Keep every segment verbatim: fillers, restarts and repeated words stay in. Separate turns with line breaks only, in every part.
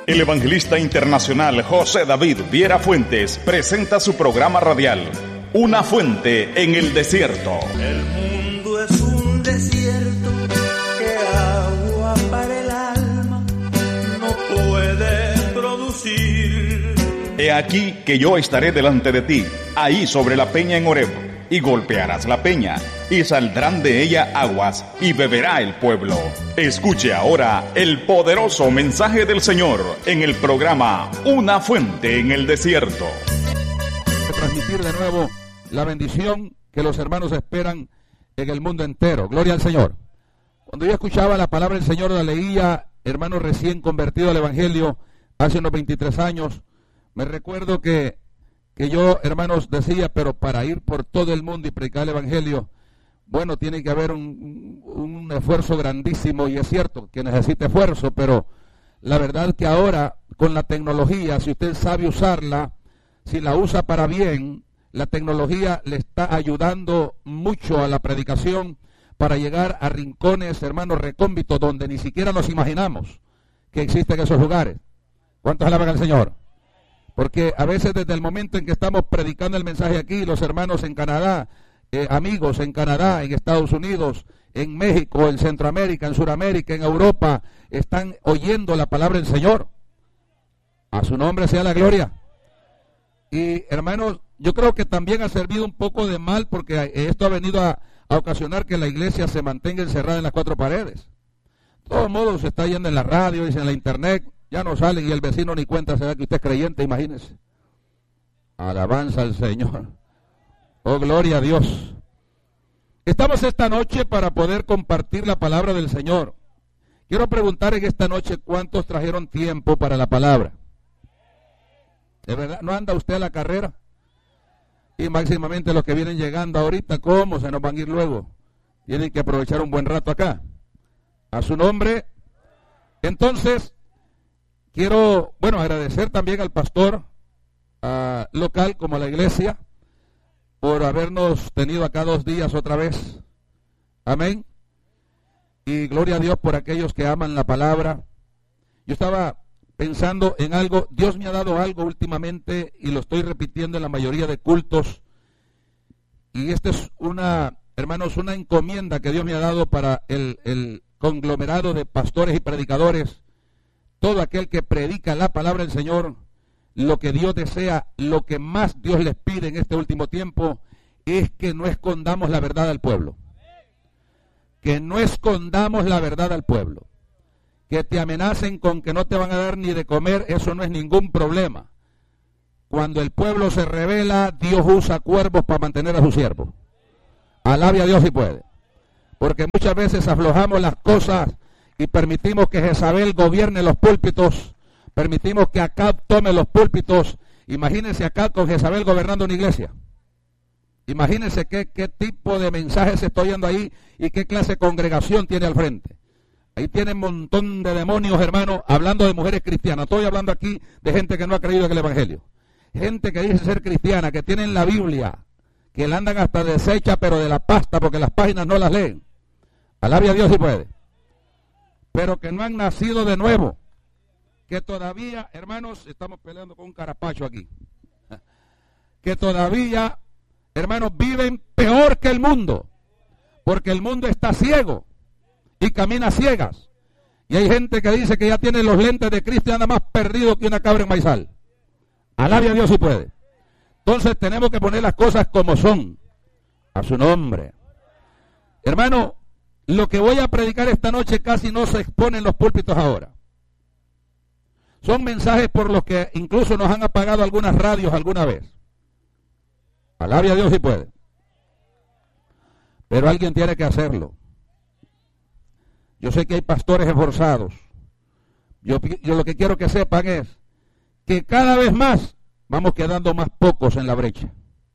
El evangelista internacional José David Viera Fuentes presenta su programa radial, Una Fuente en el Desierto.
El mundo es un desierto que agua para el alma no puede producir.
He aquí que yo estaré delante de ti, ahí sobre la peña en Horeb, y golpearás la peña, y saldrán de ella aguas, y beberá el pueblo. Escuche ahora el poderoso mensaje del Señor en el programa Una Fuente en el Desierto.
Transmitir de nuevo la bendición que los hermanos esperan en el mundo entero. Gloria al Señor. Cuando yo escuchaba la palabra del Señor, la leía, hermano recién convertido al Evangelio, hace unos veintitrés años, me recuerdo que, que yo, hermanos, decía, pero para ir por todo el mundo y predicar el Evangelio, bueno, tiene que haber un, un esfuerzo grandísimo, y es cierto que necesita esfuerzo, pero la verdad que ahora, con la tecnología, si usted sabe usarla, si la usa para bien, la tecnología le está ayudando mucho a la predicación para llegar a rincones, hermanos, recónditos, donde ni siquiera nos imaginamos que existen esos lugares. ¿Cuántos alaban al Señor? Porque a veces desde el momento en que estamos predicando el mensaje aquí, los hermanos en Canadá, eh, amigos en Canadá, en Estados Unidos, en México, en Centroamérica, en Sudamérica, en Europa, están oyendo la palabra del Señor. A su nombre sea la gloria. Y hermanos, yo creo que también ha servido un poco de mal, porque esto ha venido a, a ocasionar que la iglesia se mantenga encerrada en las cuatro paredes. De todos modos, se está yendo en la radio, dice en la internet, ya no salen y el vecino ni cuenta se da que usted es creyente, imagínese. Alabanza al Señor. Oh, gloria a Dios. Estamos esta noche para poder compartir la palabra del Señor. Quiero preguntar en esta noche cuántos trajeron tiempo para la palabra. ¿De verdad? ¿No anda usted a la carrera? Y máximamente los que vienen llegando ahorita, ¿cómo se nos van a ir luego? Tienen que aprovechar un buen rato acá. A su nombre. Entonces, quiero, bueno, agradecer también al pastor uh, local como a la iglesia por habernos tenido acá dos días otra vez. Amén. Y gloria a Dios por aquellos que aman la palabra. Yo estaba pensando en algo, Dios me ha dado algo últimamente y lo estoy repitiendo en la mayoría de cultos. Y esta es una, hermanos, una encomienda que Dios me ha dado para el, el conglomerado de pastores y predicadores. Todo aquel que predica la palabra del Señor, lo que Dios desea, lo que más Dios les pide en este último tiempo, es que no escondamos la verdad al pueblo. Que no escondamos la verdad al pueblo. Que te amenacen con que no te van a dar ni de comer, eso no es ningún problema. Cuando el pueblo se rebela, Dios usa cuervos para mantener a sus siervos. Alabe a Dios si puede. Porque muchas veces aflojamos las cosas y permitimos que Jezabel gobierne los púlpitos, permitimos que Acab tome los púlpitos. Imagínense Acab con Jezabel gobernando una iglesia. Imagínense qué, qué tipo de mensajes se está oyendo ahí y qué clase de congregación tiene al frente. Ahí tienen un montón de demonios, hermanos, hablando de mujeres cristianas. Estoy hablando aquí de gente que no ha creído en el Evangelio. Gente que dice ser cristiana, que tienen la Biblia, que la andan hasta deshecha, pero de la pasta, porque las páginas no las leen. Alabe a Dios si puede. Pero que no han nacido de nuevo. Que todavía, hermanos, estamos peleando con un carapacho aquí. Que todavía, hermanos, viven peor que el mundo. Porque el mundo está ciego y camina ciegas. Y hay gente que dice que ya tiene los lentes de Cristo y anda más perdido que una cabra en maizal. Alabe a Dios si puede. Entonces tenemos que poner las cosas como son. A su nombre. Hermano, lo que voy a predicar esta noche casi no se expone en los púlpitos ahora. Son mensajes por los que incluso nos han apagado algunas radios alguna vez. Alabe a Dios si puede. Pero alguien tiene que hacerlo. Yo sé que hay pastores esforzados. Yo, yo lo que quiero que sepan es que cada vez más vamos quedando más pocos en la brecha.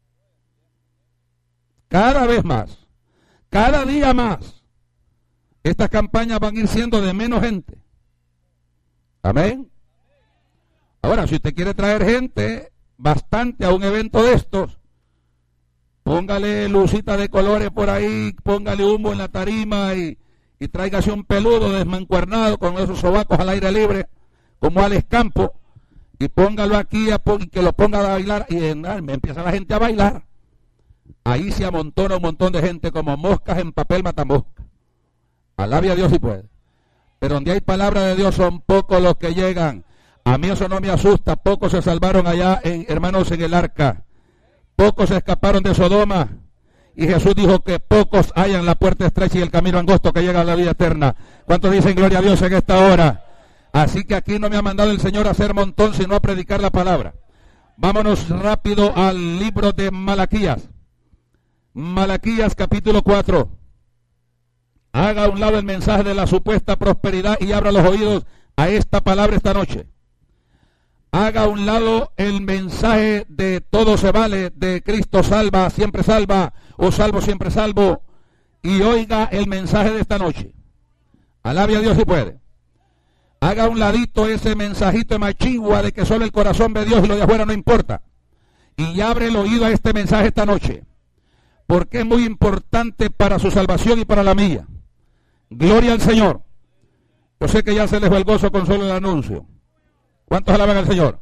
Cada vez más. Cada día más. Estas campañas van a ir siendo de menos gente. Amén. Ahora, si usted quiere traer gente bastante a un evento de estos, póngale lucita de colores por ahí, póngale humo en la tarima y, y tráigase un peludo desmancuernado con esos sobacos al aire libre, como Alex Campo, y póngalo aquí y que lo ponga a bailar, y en, me empieza la gente a bailar. Ahí se amontona un montón de gente como moscas en papel matamosca. Alabe a Dios si puede. Pero donde hay palabra de Dios son pocos los que llegan. A mí eso no me asusta. Pocos se salvaron allá, en, hermanos, en el arca. Pocos se escaparon de Sodoma. Y Jesús dijo que pocos hayan la puerta estrecha y el camino angosto que llega a la vida eterna. ¿Cuántos dicen gloria a Dios en esta hora? Así que aquí no me ha mandado el Señor a hacer montón, sino a predicar la palabra. Vámonos rápido al libro de Malaquías. Malaquías capítulo cuatro. Haga a un lado el mensaje de la supuesta prosperidad y abra los oídos a esta palabra esta noche. Haga a un lado el mensaje de todo se vale, de Cristo salva, siempre salva, o salvo, siempre salvo, y oiga el mensaje de esta noche. Alabe a Dios si puede. Haga a un ladito ese mensajito de machigua de que solo el corazón ve a Dios y lo de afuera no importa. Y abre el oído a este mensaje esta noche, porque es muy importante para su salvación y para la mía. Gloria al Señor. Yo sé que ya se les fue el gozo con solo el anuncio. ¿Cuántos alaban al Señor?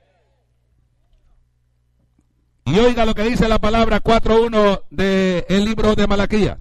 Y oiga lo que dice la palabra cuatro uno del libro de Malaquías.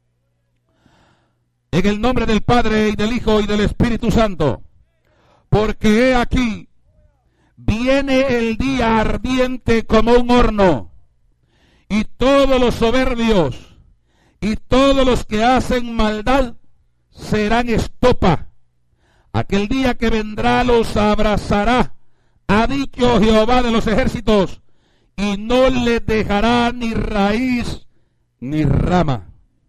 En el nombre del Padre y del Hijo y del Espíritu Santo. Porque he aquí, viene el día ardiente como un horno, y todos los soberbios y todos los que hacen maldad serán estopa. Aquel día que vendrá los abrazará, ha dicho Jehová de los ejércitos, y no le dejará ni raíz ni rama.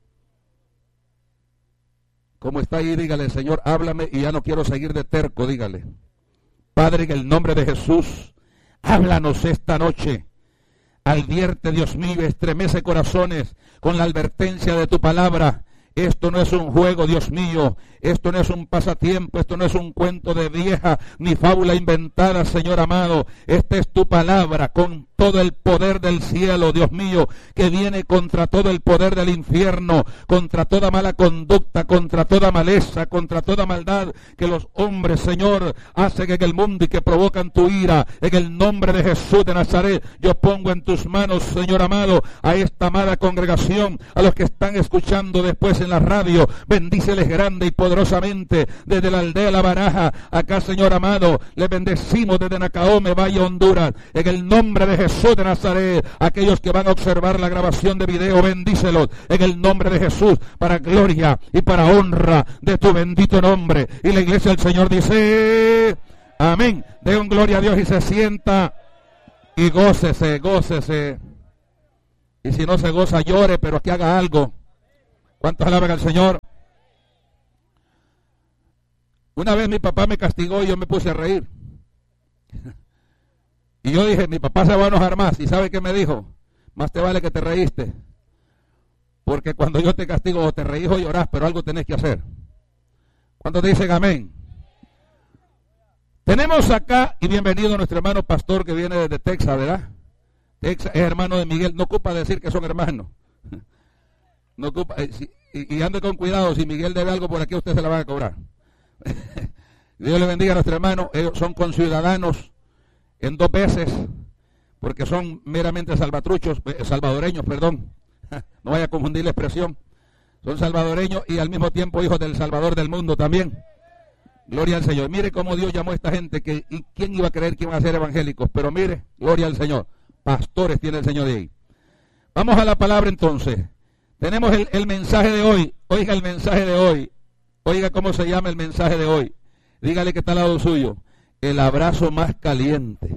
¿Cómo está ahí? Dígale, Señor, háblame y ya no quiero seguir de terco, dígale. Padre, en el nombre de Jesús, háblanos esta noche. Advierte, Dios mío, estremece corazones con la advertencia de tu palabra. Esto no es un juego, Dios mío. Esto no es un pasatiempo. Esto no es un cuento de vieja ni fábula inventada, Señor amado. Esta es tu palabra con todo el poder del cielo, Dios mío, que viene contra todo el poder del infierno, contra toda mala conducta, contra toda maleza, contra toda maldad que los hombres, Señor, hacen en el mundo y que provocan tu ira. En el nombre de Jesús de Nazaret, yo pongo en tus manos, Señor amado, a esta amada congregación, a los que están escuchando después en la radio. Bendíceles grande y poderosamente desde la aldea La Baraja. Acá, Señor amado, les bendecimos desde Nacaome, Valle, Honduras. En el nombre de Jesús de Nazaret, aquellos que van a observar la grabación de video, bendícelos en el nombre de Jesús, para gloria y para honra de tu bendito nombre. Y la iglesia del Señor dice amén. Den gloria a Dios y se sienta y gócese, gócese. Y si no se goza, llore, pero que haga algo. ¿Cuántos alaban al Señor? Una vez mi papá me castigó y yo me puse a reír. Y yo dije, mi papá se va a enojar más. ¿Y sabe qué me dijo? Más te vale que te reíste. Porque cuando yo te castigo o te reís o llorás, pero algo tenés que hacer. ¿Cuántos dicen amén? Tenemos acá, y bienvenido a nuestro hermano pastor que viene desde Texas, ¿verdad? Texas es hermano de Miguel. No ocupa decir que son hermanos. No ocupa, eh, si, y, y ande con cuidado, si Miguel debe algo por aquí, usted se la va a cobrar. Dios le bendiga a nuestro hermano. Ellos son conciudadanos en dos veces, porque son meramente salvatruchos, eh, salvadoreños, perdón. No vaya a confundir la expresión. Son salvadoreños y al mismo tiempo hijos del Salvador del mundo también. Gloria al Señor. Mire cómo Dios llamó a esta gente, que y quién iba a creer que iban a ser evangélicos, pero mire, gloria al Señor. Pastores tiene el Señor de ahí. Vamos a la palabra entonces. Tenemos el, el mensaje de hoy. Oiga el mensaje de hoy. Oiga cómo se llama el mensaje de hoy. Dígale que está al lado suyo. El abrazo más caliente.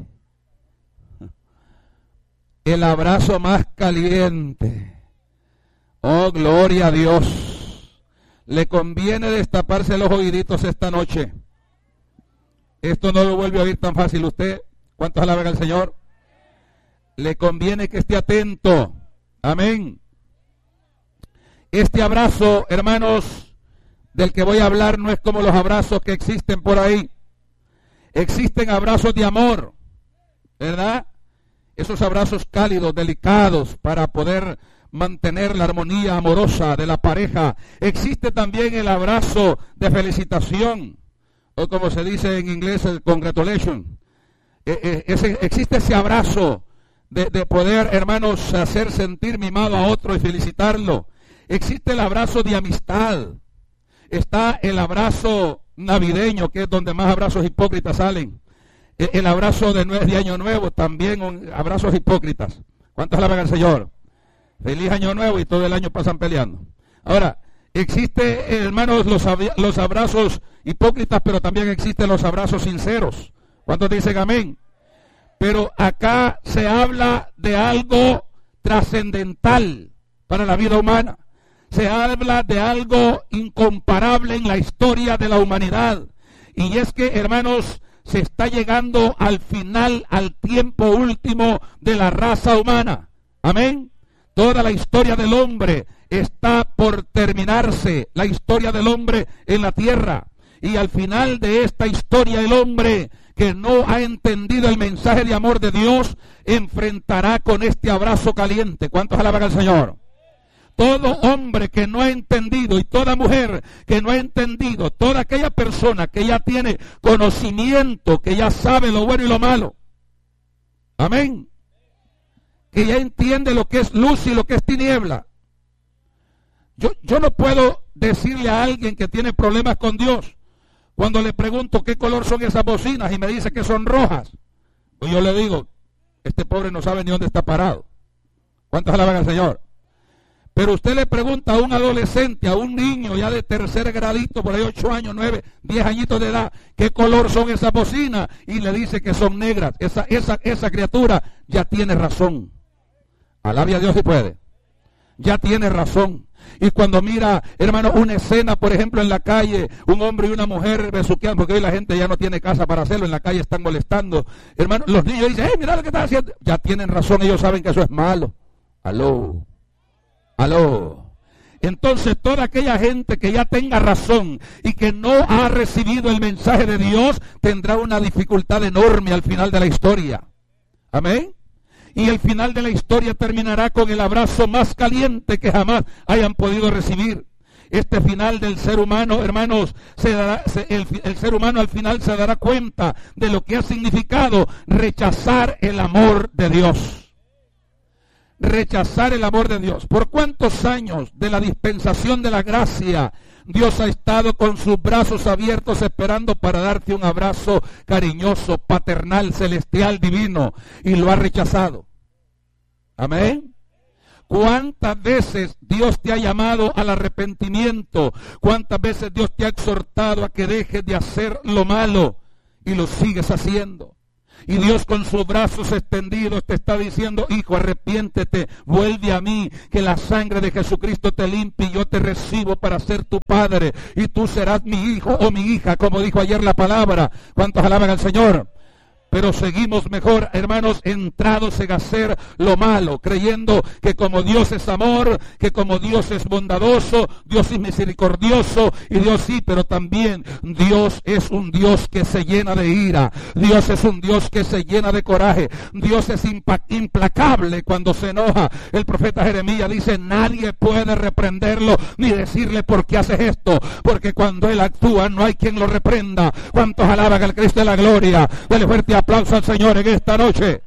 El abrazo más caliente. Oh, gloria a Dios. Le conviene destaparse los oíditos esta noche. Esto no lo vuelve a oír tan fácil usted. ¿Cuántos alaban al Señor? Le conviene que esté atento. Amén. Este abrazo, hermanos, del que voy a hablar no es como los abrazos que existen por ahí. Existen abrazos de amor, ¿verdad? Esos abrazos cálidos, delicados, para poder mantener la armonía amorosa de la pareja. Existe también el abrazo de felicitación. o como se dice en inglés, el congratulations. Eh, eh, ese, existe ese abrazo de, de poder, hermanos, hacer sentir mimado a otro y felicitarlo. Existe el abrazo de amistad. Está el abrazo navideño, que es donde más abrazos hipócritas salen. El, el abrazo de, de Año Nuevo, también un, abrazos hipócritas. ¿Cuántos alaban al Señor? Feliz Año Nuevo, y todo el año pasan peleando. Ahora, existe, hermanos, los, los abrazos hipócritas, pero también existen los abrazos sinceros. ¿Cuántos dicen amén? Pero acá se habla de algo trascendental para la vida humana. Se habla de algo incomparable en la historia de la humanidad. Y es que, hermanos, se está llegando al final, al tiempo último de la raza humana. Amén. Toda la historia del hombre está por terminarse, la historia del hombre en la tierra. Y al final de esta historia, el hombre que no ha entendido el mensaje de amor de Dios enfrentará con este abrazo caliente. ¿Cuántos alaban al Señor? Todo hombre que no ha entendido, y toda mujer que no ha entendido, toda aquella persona que ya tiene conocimiento, que ya sabe lo bueno y lo malo, amén, que ya entiende lo que es luz y lo que es tiniebla. Yo, yo no puedo decirle a alguien que tiene problemas con Dios, cuando le pregunto qué color son esas bocinas y me dice que son rojas, pues yo le digo, este pobre no sabe ni dónde está parado. ¿Cuántos alaban al Señor? Pero usted le pregunta a un adolescente, a un niño ya de tercer gradito, por ahí ocho años, nueve, diez añitos de edad, ¿qué color son esas bocinas? Y le dice que son negras. Esa, esa, esa criatura ya tiene razón. Alabe a Dios si puede. Ya tiene razón. Y cuando mira, hermano, una escena, por ejemplo, en la calle, un hombre y una mujer besuquean, porque hoy la gente ya no tiene casa para hacerlo, en la calle están molestando. Hermano, los niños dicen, hey, mira lo que están haciendo. Ya tienen razón, ellos saben que eso es malo. Aló. Aló. Entonces toda aquella gente que ya tenga razón y que no ha recibido el mensaje de Dios tendrá una dificultad enorme al final de la historia. Amén. Y el final de la historia terminará con el abrazo más caliente que jamás hayan podido recibir. Este final del ser humano, hermanos, se dará, se, el, el ser humano al final se dará cuenta de lo que ha significado rechazar el amor de Dios. Rechazar el amor de Dios. ¿Por cuántos años de la dispensación de la gracia Dios ha estado con sus brazos abiertos esperando para darte un abrazo cariñoso, paternal, celestial, divino, y lo ha rechazado? Amén. ¿Cuántas veces Dios te ha llamado al arrepentimiento? ¿Cuántas veces Dios te ha exhortado a que dejes de hacer lo malo y lo sigues haciendo? Y Dios con sus brazos extendidos te está diciendo, hijo, arrepiéntete, vuelve a mí, que la sangre de Jesucristo te limpie y yo te recibo para ser tu padre y tú serás mi hijo o mi hija, como dijo ayer la palabra. ¿Cuántos alaban al Señor? Pero seguimos mejor, hermanos, entrados en hacer lo malo, creyendo que como Dios es amor, que como Dios es bondadoso, Dios es misericordioso, y Dios sí, pero también Dios es un Dios que se llena de ira, Dios es un Dios que se llena de coraje, Dios es implacable cuando se enoja. El profeta Jeremías dice, nadie puede reprenderlo ni decirle por qué haces esto, porque cuando Él actúa no hay quien lo reprenda. ¿Cuántos alaban al Cristo de la gloria? Dale fuerte aplauso al Señor en esta noche.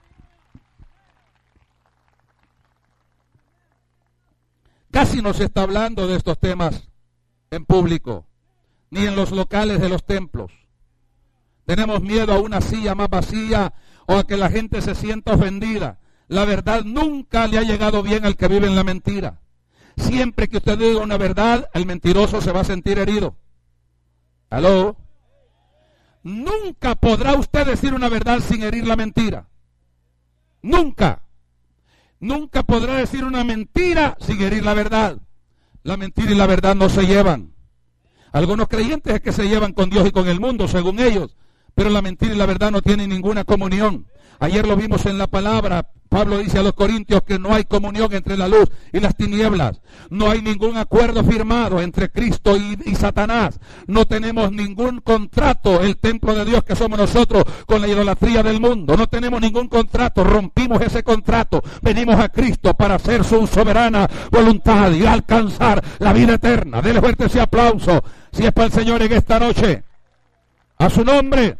Casi no se está hablando de estos temas en público, ni en los locales de los templos. Tenemos miedo a una silla más vacía o a que la gente se sienta ofendida. La verdad nunca le ha llegado bien al que vive en la mentira. Siempre que usted diga una verdad, el mentiroso se va a sentir herido. ¿Aló? Nunca podrá usted decir una verdad sin herir la mentira. Nunca. Nunca podrá decir una mentira sin herir la verdad. La mentira y la verdad no se llevan. Algunos creyentes es que se llevan con Dios y con el mundo, según ellos. Pero la mentira y la verdad no tienen ninguna comunión. Ayer lo vimos en la palabra. Pablo dice a los corintios que no hay comunión entre la luz y las tinieblas. No hay ningún acuerdo firmado entre Cristo y, y Satanás. No tenemos ningún contrato, el templo de Dios que somos nosotros, con la idolatría del mundo. No tenemos ningún contrato, rompimos ese contrato. Venimos a Cristo para hacer su soberana voluntad y alcanzar la vida eterna. Dele fuerte ese aplauso, si es para el Señor en esta noche. A su nombre.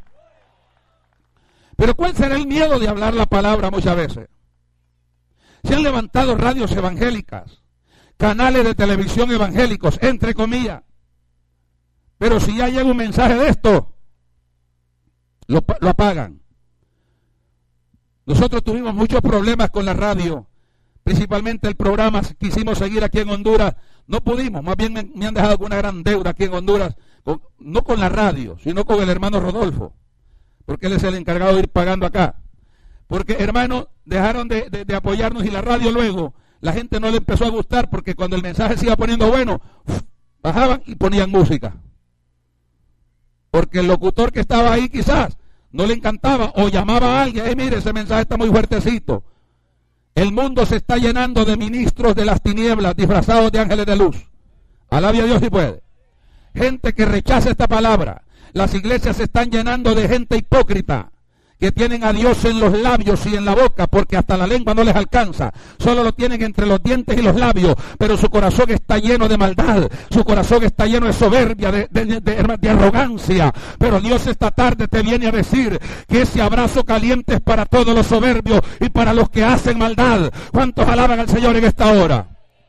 Pero ¿cuál será el miedo de hablar la palabra muchas veces? Se han levantado radios evangélicas, canales de televisión evangélicos, entre comillas. Pero si ya llega un mensaje de esto, lo, lo apagan. Nosotros tuvimos muchos problemas con la radio, principalmente el programa que quisimos seguir aquí en Honduras. No pudimos, más bien me, me han dejado con una gran deuda aquí en Honduras, con, no con la radio, sino con el hermano Rodolfo, porque él es el encargado de ir pagando acá. Porque, hermano, dejaron de, de, de apoyarnos y la radio luego, la gente no le empezó a gustar porque cuando el mensaje se iba poniendo bueno, bajaban y ponían música. Porque el locutor que estaba ahí quizás no le encantaba o llamaba a alguien, hey, mire, ese mensaje está muy fuertecito. El mundo se está llenando de ministros de las tinieblas disfrazados de ángeles de luz. Alabe a Dios si puede. Gente que rechaza esta palabra. Las iglesias se están llenando de gente hipócrita, que tienen a Dios en los labios y en la boca, porque hasta la lengua no les alcanza, solo lo tienen entre los dientes y los labios, pero su corazón está lleno de maldad, su corazón está lleno de soberbia, de, de, de, de, de arrogancia. Pero Dios esta tarde te viene a decir que ese abrazo caliente es para todos los soberbios y para los que hacen maldad. ¿Cuántos alaban al Señor en esta hora?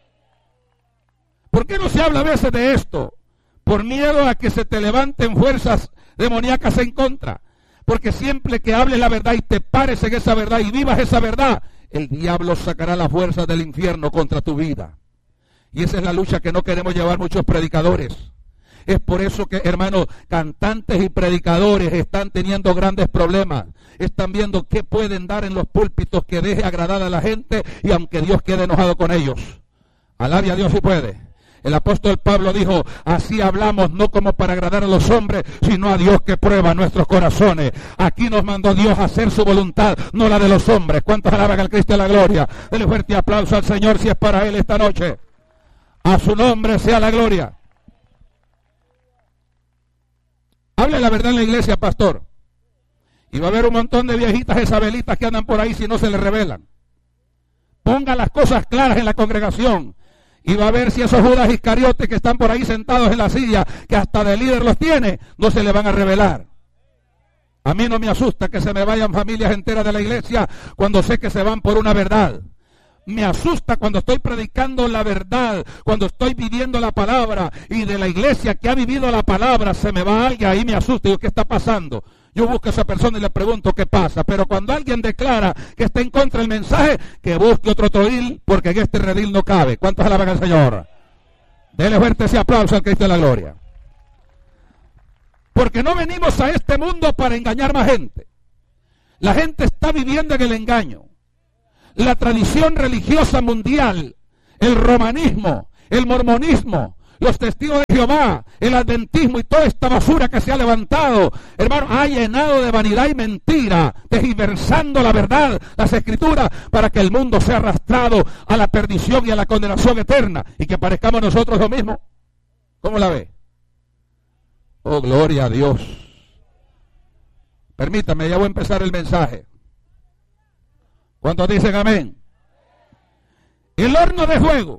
¿Por qué no se habla a veces de esto? Por miedo a que se te levanten fuerzas demoníacas en contra. Porque siempre que hables la verdad y te pares en esa verdad y vivas esa verdad, el diablo sacará las fuerzas del infierno contra tu vida. Y esa es la lucha que no queremos llevar muchos predicadores. Es por eso que, hermanos, cantantes y predicadores están teniendo grandes problemas. Están viendo qué pueden dar en los púlpitos que deje agradar a la gente y aunque Dios quede enojado con ellos. Alabe a Dios si puede. El apóstol Pablo dijo, así hablamos no como para agradar a los hombres, sino a Dios que prueba nuestros corazones. Aquí nos mandó Dios a hacer su voluntad, no la de los hombres. ¿Cuántos alaban al Cristo de la gloria? Denle fuerte aplauso al Señor si es para Él esta noche. A su nombre sea la gloria. Hable la verdad en la iglesia, pastor. Y va a haber un montón de viejitas isabelitas que andan por ahí si no se les revelan. Ponga las cosas claras en la congregación. Y va a ver si esos Judas Iscariotes que están por ahí sentados en la silla, que hasta de líder los tiene, no se le van a revelar. A mí no me asusta que se me vayan familias enteras de la iglesia cuando sé que se van por una verdad. Me asusta cuando estoy predicando la verdad, cuando estoy viviendo la palabra y de la iglesia que ha vivido la palabra se me va alguien, ahí me asusta y digo, ¿qué está pasando? Yo busco a esa persona y le pregunto qué pasa, pero cuando alguien declara que está en contra del mensaje, que busque otro redil, porque en este redil no cabe. ¿Cuántos alaban al Señor? Dele fuerte ese aplauso al Cristo de la gloria. Porque no venimos a este mundo para engañar más gente. La gente está viviendo en el engaño. La tradición religiosa mundial, el romanismo, el mormonismo, los testigos de Jehová, el adventismo y toda esta basura que se ha levantado, hermano, ha llenado de vanidad y mentira, tergiversando la verdad, las escrituras, para que el mundo sea arrastrado a la perdición y a la condenación eterna, y que parezcamos nosotros lo mismo. ¿Cómo la ve? Oh, gloria a Dios. Permítame, ya voy a empezar el mensaje. ¿Cuántos dicen amén? El horno de fuego,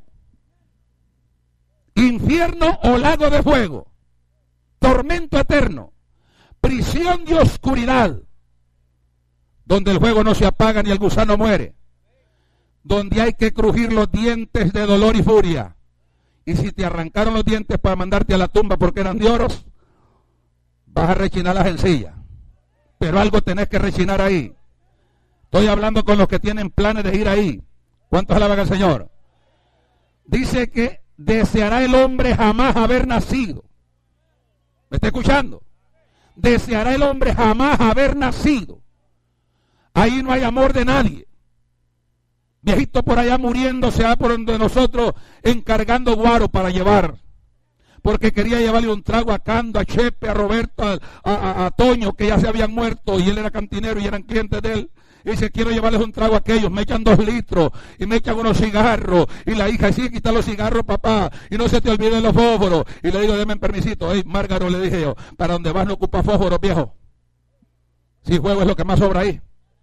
infierno o lago de fuego, tormento eterno, prisión de oscuridad, donde el fuego no se apaga ni el gusano muere, donde hay que crujir los dientes de dolor y furia. Y si te arrancaron los dientes para mandarte a la tumba porque eran de oro, vas a rechinar las encías. Pero algo tenés que rechinar ahí. Estoy hablando con los que tienen planes de ir ahí. ¿Cuántos alaban al Señor? Dice que deseará el hombre jamás haber nacido. ¿Me está escuchando? Deseará el hombre jamás haber nacido. Ahí no hay amor de nadie. Viejito por allá muriéndose, va por donde nosotros encargando guaro para llevar. Porque quería llevarle un trago a Cando, a Chepe, a Roberto, a, a, a Toño, que ya se habían muerto y él era cantinero y eran clientes de él. Y dice, quiero llevarles un trago a aquellos, me echan dos litros y me echan unos cigarros. Y la hija, sí, quita los cigarros, papá, y no se te olviden los fósforos. Y le digo, denme permisito. Hey, Márgaro, le dije yo, para donde vas no ocupa fósforos, viejo. Si juego es lo que más sobra ahí.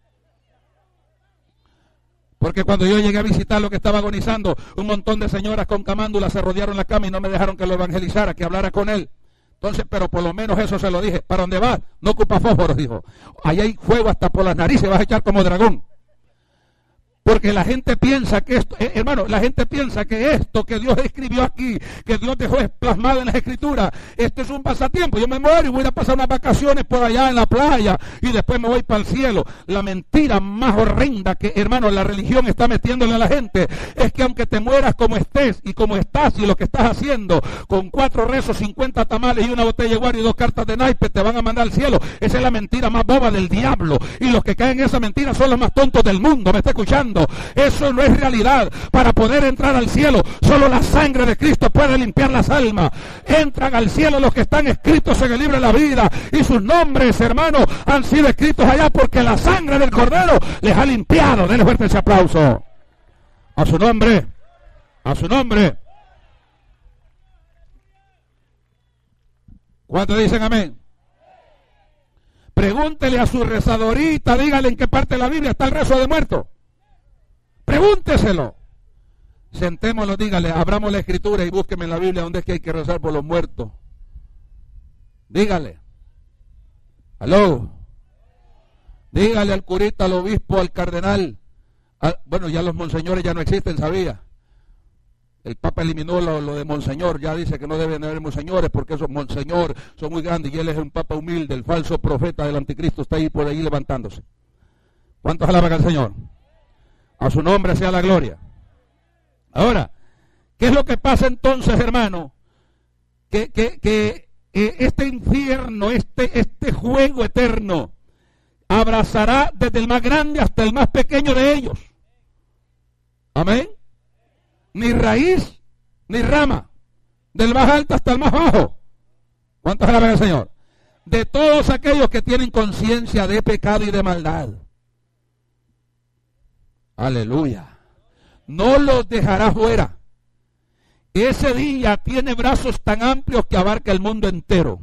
Porque cuando yo llegué a visitar lo que estaba agonizando, un montón de señoras con camándulas se rodearon la cama y no me dejaron que lo evangelizara, que hablara con él. Entonces, pero por lo menos eso se lo dije. ¿Para dónde vas? No ocupa fósforos, dijo. Ahí hay fuego hasta por las narices, vas a echar como dragón. Porque la gente piensa que esto, eh, hermano, la gente piensa que esto que Dios escribió aquí, que Dios dejó plasmado en las Escrituras, esto es un pasatiempo. Yo me muero y voy a pasar unas vacaciones por allá en la playa y después me voy para el cielo. La mentira más horrenda que, hermano, la religión está metiéndole a la gente es que aunque te mueras como estés y como estás y lo que estás haciendo, con cuatro rezos, cincuenta tamales y una botella de guaro y dos cartas de naipe te van a mandar al cielo. Esa es la mentira más boba del diablo. Y los que caen en esa mentira son los más tontos del mundo. ¿Me está escuchando? Eso no es realidad. Para poder entrar al cielo, solo la sangre de Cristo puede limpiar las almas. Entran al cielo los que están escritos en el libro de la vida y sus nombres, hermanos, han sido escritos allá porque la sangre del Cordero les ha limpiado. Denle fuerte ese aplauso. A su nombre, a su nombre. ¿Cuántos dicen amén? Pregúntele a su rezadorita, dígale en qué parte de la Biblia está el rezo de muertos. Pregúnteselo. Sentémoslo, dígale, abramos la escritura y búsqueme en la Biblia dónde es que hay que rezar por los muertos. Dígale. Aló. Dígale al curita, al obispo, al cardenal. A, bueno, ya los monseñores ya no existen, sabía. El Papa eliminó lo, lo de monseñor, ya dice que no deben haber monseñores porque esos monseñor son muy grandes y él es un Papa humilde, el falso profeta del anticristo está ahí por ahí levantándose. ¿Cuántos alaban al Señor? A su nombre sea la gloria. Ahora, ¿qué es lo que pasa entonces, hermano? Que, que, que eh, este infierno, este, este juego eterno, abrazará desde el más grande hasta el más pequeño de ellos. Amén. Ni raíz, ni rama. Del más alto hasta el más bajo. ¿Cuántos alaban al Señor? De todos aquellos que tienen conciencia de pecado y de maldad. Aleluya. No los dejará fuera. Ese día tiene brazos tan amplios que abarca el mundo entero.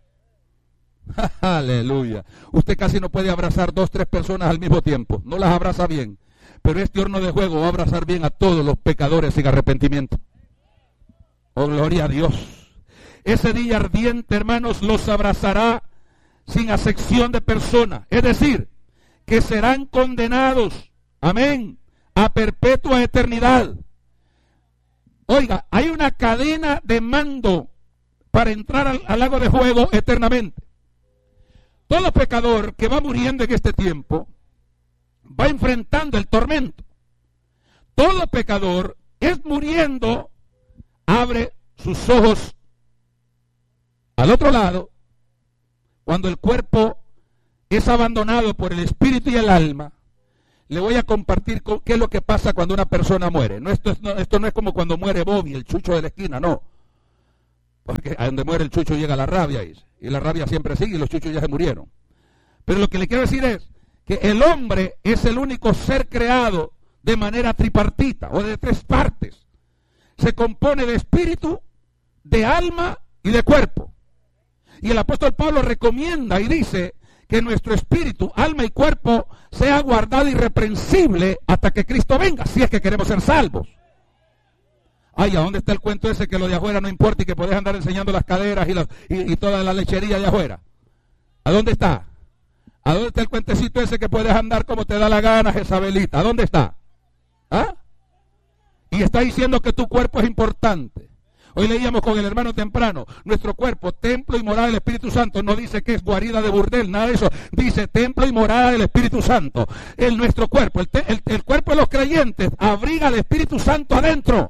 Aleluya. Usted casi no puede abrazar dos, tres personas al mismo tiempo. No las abraza bien. Pero este horno de fuego va a abrazar bien a todos los pecadores sin arrepentimiento. Oh, gloria a Dios. Ese día ardiente, hermanos, los abrazará sin acepción de persona. Es decir, que serán condenados. Amén. A perpetua eternidad. Oiga, hay una cadena de mando para entrar al, al lago de fuego eternamente. Todo pecador que va muriendo en este tiempo va enfrentando el tormento. Todo pecador es muriendo, abre sus ojos al otro lado, cuando el cuerpo es abandonado por el espíritu y el alma. Le voy a compartir con, qué es lo que pasa cuando una persona muere. No, esto, es, no, esto no es como cuando muere Bobby, el chucho de la esquina, no. Porque a donde muere el chucho llega la rabia, y, y la rabia siempre sigue y los chuchos ya se murieron. Pero lo que le quiero decir es que el hombre es el único ser creado de manera tripartita o de tres partes. Se compone de espíritu, de alma y de cuerpo. Y el apóstol Pablo recomienda y dice que nuestro espíritu, alma y cuerpo sea guardado irreprensible hasta que Cristo venga, si es que queremos ser salvos. Ay, ¿a dónde está el cuento ese que lo de afuera no importa y que podés andar enseñando las caderas y, las, y, y toda la lechería de afuera? ¿A dónde está? ¿A dónde está el cuentecito ese que puedes andar como te da la gana, Jezabelita? ¿A dónde está? ¿Ah? Y está diciendo que tu cuerpo es importante. Hoy leíamos con el hermano temprano, nuestro cuerpo, templo y morada del Espíritu Santo. No dice que es guarida de burdel, nada de eso. Dice templo y morada del Espíritu Santo. En nuestro cuerpo, el, te, el, el cuerpo de los creyentes abriga al Espíritu Santo adentro.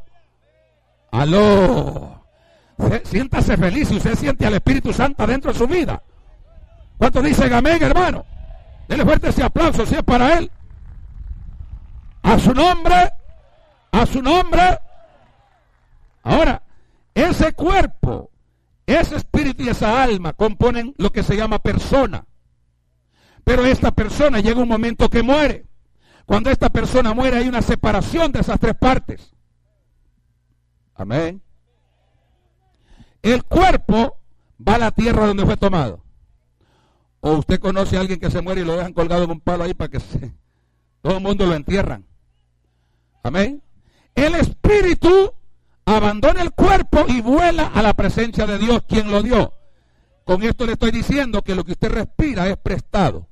Aló. Siéntase feliz si usted siente al Espíritu Santo adentro de su vida. ¿Cuántos dicen amén, hermano? Denle fuerte ese aplauso si es para él. A su nombre, a su nombre. Ahora, ese cuerpo, ese espíritu y esa alma componen lo que se llama persona. Pero esta persona llega un momento que muere. Cuando esta persona muere hay una separación de esas tres partes. Amén. El cuerpo va a la tierra donde fue tomado. O usted conoce a alguien que se muere y lo dejan colgado en un palo ahí para que se, todo el mundo lo entierran. Amén. El espíritu abandona el cuerpo y vuela a la presencia de Dios, quien lo dio. Con esto le estoy diciendo que lo que usted respira es prestado.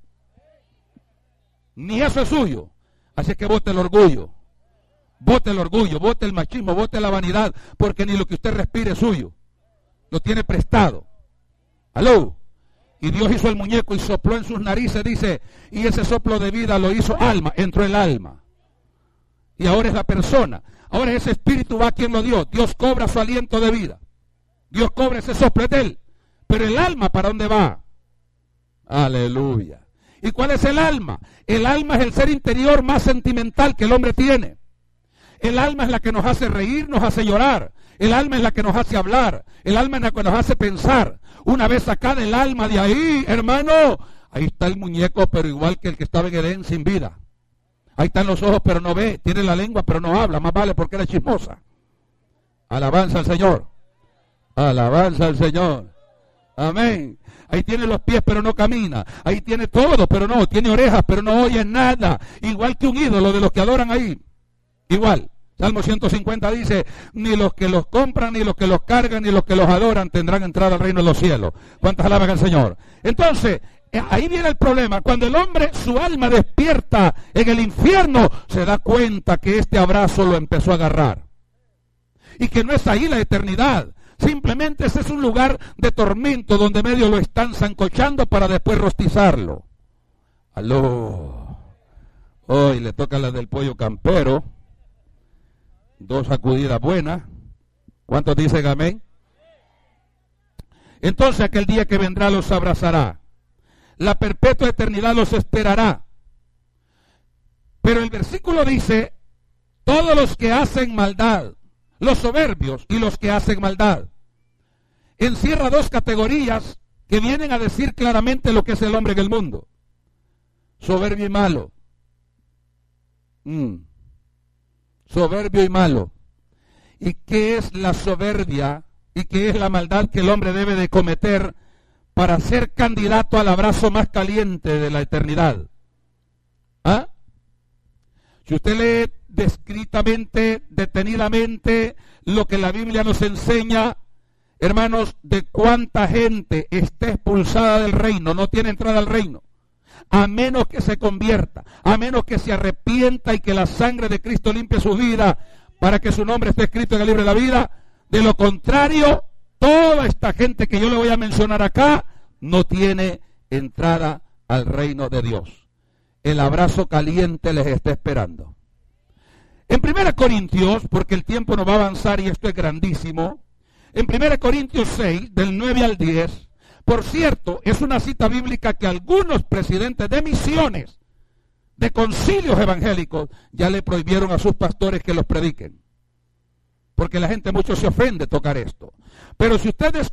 Ni eso es suyo. Así que bote el orgullo. Bote el orgullo, bote el machismo, bote la vanidad, porque ni lo que usted respire es suyo. Lo tiene prestado. ¿Aló? Y Dios hizo el muñeco y sopló en sus narices, dice, y ese soplo de vida lo hizo alma, entró el alma. Y ahora es la persona. Ahora ese espíritu va a quien lo dio. Dios cobra su aliento de vida. Dios cobra ese soplo de él. Pero el alma, ¿para dónde va? Aleluya. ¿Y cuál es el alma? El alma es el ser interior más sentimental que el hombre tiene. El alma es la que nos hace reír, nos hace llorar. El alma es la que nos hace hablar. El alma es la que nos hace pensar. Una vez sacada el alma de ahí, hermano, ahí está el muñeco, pero igual que el que estaba en Edén sin vida. Ahí están los ojos, pero no ve. Tiene la lengua, pero no habla. Más vale porque era chismosa. Alabanza al Señor. Alabanza al Señor. Amén. Ahí tiene los pies, pero no camina. Ahí tiene todo, pero no. Tiene orejas, pero no oye nada. Igual que un ídolo de los que adoran ahí. Igual. Salmo ciento cincuenta dice, ni los que los compran, ni los que los cargan, ni los que los adoran tendrán entrada al reino de los cielos. ¿Cuántas alaban al Señor? Entonces, ahí viene el problema. Cuando el hombre, su alma despierta en el infierno, se da cuenta que este abrazo lo empezó a agarrar. Y que no es ahí la eternidad. Simplemente ese es un lugar de tormento donde medio lo están zancochando para después rostizarlo. Aló. Hoy le toca la del pollo campero. Dos sacudidas buenas. ¿Cuántos dicen amén? Entonces aquel día que vendrá los abrazará. La perpetua eternidad los esperará. Pero el versículo dice, todos los que hacen maldad, los soberbios y los que hacen maldad. Encierra dos categorías que vienen a decir claramente lo que es el hombre en el mundo. Soberbio y malo. Mm. Soberbio y malo. ¿Y qué es la soberbia y qué es la maldad que el hombre debe de cometer para ser candidato al abrazo más caliente de la eternidad? ¿Ah? Si usted lee descritamente, detenidamente, lo que la Biblia nos enseña, hermanos, de cuánta gente está expulsada del reino, no tiene entrada al reino, a menos que se convierta, a menos que se arrepienta y que la sangre de Cristo limpie su vida para que su nombre esté escrito en el libro de la vida. De lo contrario, toda esta gente que yo le voy a mencionar acá no tiene entrada al reino de Dios. El abrazo caliente les está esperando. En primera Corintios, porque el tiempo no va a avanzar y esto es grandísimo, en primera Corintios seis, del nueve al diez, por cierto, es una cita bíblica que algunos presidentes de misiones, de concilios evangélicos, ya le prohibieron a sus pastores que los prediquen. Porque la gente mucho se ofende tocar esto. Pero si ustedes